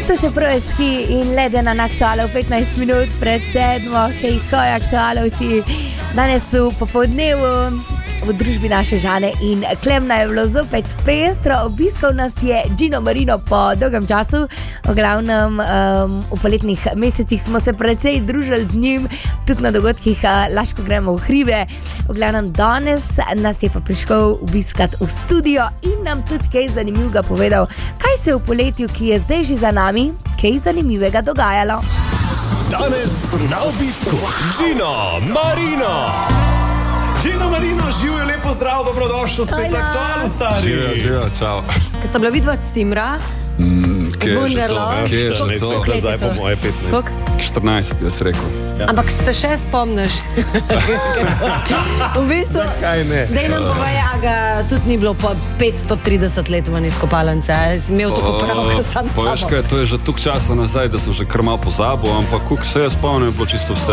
To še Projski in Ledena na aktualu 15 minut pred 7. Hej, hoj, aktualovci. Danes v popoldnevu v družbi naše Žane in Klemna je bilo zopet pestro. Obiskal nas je Gino Marino po dolgem času. V glavnem v poletnih mesecih smo se precej družili z njim, tudi na dogodkih lahko gremo v hribe. V glavnem danes nas je pa prišel obiskat v studio in nam tudi kaj zanimivega povedal, kaj se je v poletju, ki je zdaj že za nami, kaj zanimivega dogajalo. Danes na obisku Gino Marino. Gino Marino, živijo, lepo zdrav, dobrodošel spet na aktualu, stari. Živijo, čau. Ko sta bila vidva cimra, Kje je že to? Kje je že to? Zdaj po moje 15. Koliko? 14, bi jaz rekel. Ja. Ampak se še spomniš. V bistvu, daj nam povej, a ga tudi ni bilo po 530 let ven iz kopalnice. Imel tako prav, ko sam Poveš, sabo. kaj, to je že tuk časa nazaj, da sem že kar malo pozabil, ampak koliko se jaz spomnim, je bilo čisto vse.